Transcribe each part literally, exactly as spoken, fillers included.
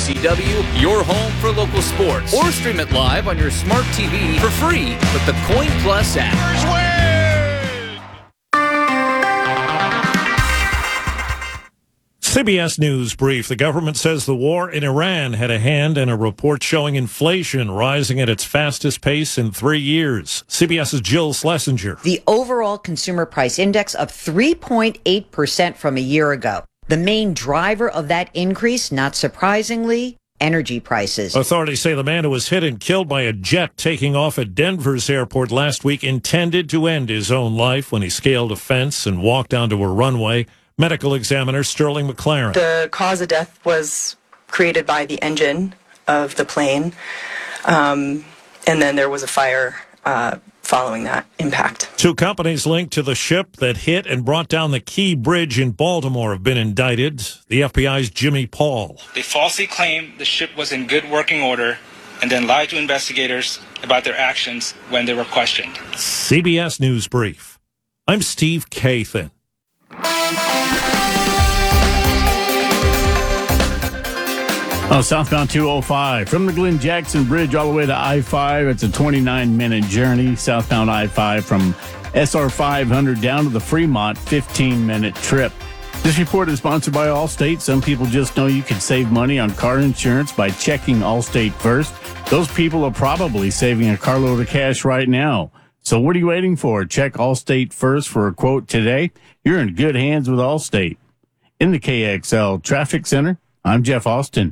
C W, your home for local sports. Or stream it live on your smart T V for free with the Coin Plus app. C B S News brief. The government says the war in Iran had a hand in a report showing inflation rising at its fastest pace in three years. CBS's Jill Schlesinger. The overall consumer price index up three point eight percent from a year ago. The main driver of that increase, not surprisingly, energy prices. Authorities say the man who was hit and killed by a jet taking off at Denver's airport last week intended to end his own life when he scaled a fence and walked onto a runway. Medical examiner Sterling McLaren. The cause of death was created by the engine of the plane, um, and then there was a fire uh, following that impact. Two companies linked to the ship that hit and brought down the Key Bridge in Baltimore have been indicted. The F B I's Jimmy Paul. They falsely claimed the ship was in good working order and then lied to investigators about their actions when they were questioned. C B S News Brief. I'm Steve Kathan. Oh, southbound two oh five from the Glenn Jackson Bridge all the way to I five. It's a twenty-nine minute journey. Southbound I five from S R five hundred down to the Fremont, fifteen minute trip. This report is sponsored by Allstate. Some people just know you can save money on car insurance by checking Allstate first. Those people are probably saving a carload of cash right now. So what are you waiting for? Check Allstate first for a quote today. You're in good hands with Allstate. In the K X L Traffic Center, I'm Jeff Austin.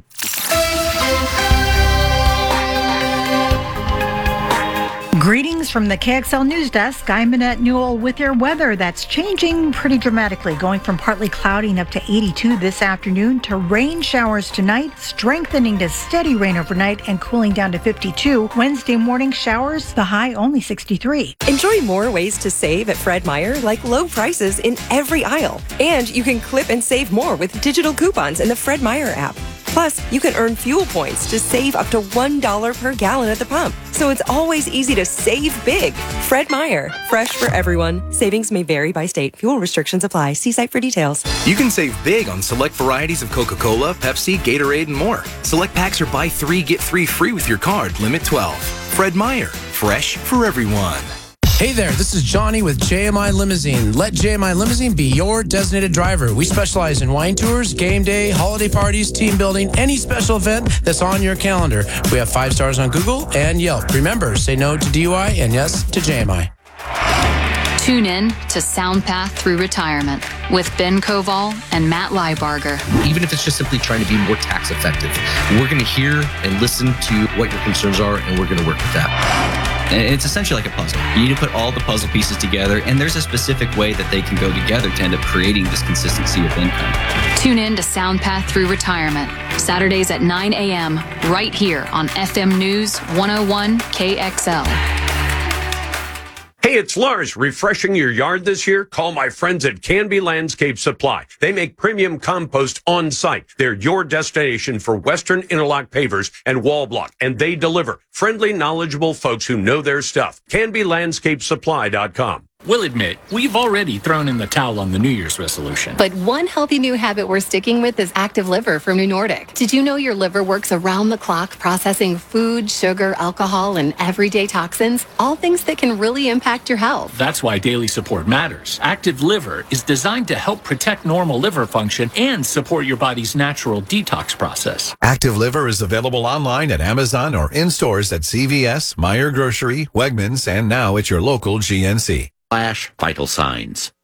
Greetings from the K X L News Desk. I'm Annette Newell with your weather that's changing pretty dramatically, going from partly cloudy and up to eighty-two this afternoon to rain showers tonight, strengthening to steady rain overnight and cooling down to fifty-two. Wednesday morning showers, the high only sixty-three. Enjoy more ways to save at Fred Meyer, like low prices in every aisle. And you can clip and save more with digital coupons in the Fred Meyer app. Plus, you can earn fuel points to save up to one dollar per gallon at the pump. So it's always easy to save big. Fred Meyer, fresh for everyone. Savings may vary by state. Fuel restrictions apply. See site for details. You can save big on select varieties of Coca-Cola, Pepsi, Gatorade, and more. Select packs are buy three, get three free with your card. Limit twelve. Fred Meyer, fresh for everyone. Hey there, this is Johnny with J M I Limousine. Let J M I Limousine be your designated driver. We specialize in wine tours, game day, holiday parties, team building, any special event that's on your calendar. We have five stars on Google and Yelp. Remember, say no to D U I and yes to J M I. Tune in to Sound Path Through Retirement with Ben Koval and Matt Liebarger. Even if it's just simply trying to be more tax effective, we're going to hear and listen to what your concerns are, and we're going to work with that. And it's essentially like a puzzle. You need to put all the puzzle pieces together, and there's a specific way that they can go together to end up creating this consistency of income. Tune in to Sound Path Through Retirement, Saturdays at nine a.m. right here on F M News one oh one K X L. Hey, it's Lars. Refreshing your yard this year? Call my friends at Canby Landscape Supply. They make premium compost on site. They're your destination for Western Interlock pavers and wall block, and they deliver. Friendly, knowledgeable folks who know their stuff. Canby Landscape Supply dot com. We'll admit, we've already thrown in the towel on the New Year's resolution. But one healthy new habit we're sticking with is Active Liver from New Nordic. Did you know your liver works around the clock processing food, sugar, alcohol, and everyday toxins? All things that can really impact your health. That's why daily support matters. Active Liver is designed to help protect normal liver function and support your body's natural detox process. Active Liver is available online at Amazon or in stores at C V S, Meijer Grocery, Wegmans, and now at your local G N C. Flash vital signs.